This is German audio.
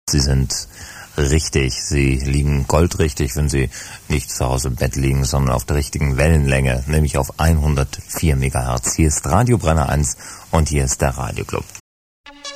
Sie sind richtig. Sie liegen goldrichtig, wenn Sie nicht zu Hause im Bett liegen, sondern auf der richtigen Wellenlänge, nämlich auf 104 MHz. Hier ist Radio Brenner 1 und hier ist der Radioclub.